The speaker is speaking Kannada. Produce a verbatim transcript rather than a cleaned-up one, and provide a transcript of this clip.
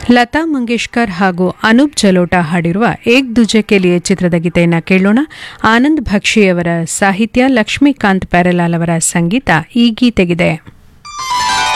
ಲತಾ ಮಂಗೇಶ್ಕರ್ ಹಾಗೂ ಅನೂಪ್ ಜಲೋಟಾ ಹಾಡಿರುವ ಏಕ್ ದುಜೆ ಕೆ ಲಿಯೆ ಚಿತ್ರದ ಗೀತೆಯನ್ನು ಕೇಳೋಣ. ಆನಂದ್ ಭಕ್ಷಿಯವರ ಸಾಹಿತ್ಯ, ಲಕ್ಷ್ಮೀಕಾಂತ್ ಪ್ಯಾರೆಲಾಲ್ ಅವರ ಸಂಗೀತ ಈ ಗೀತೆಗಿದೆ.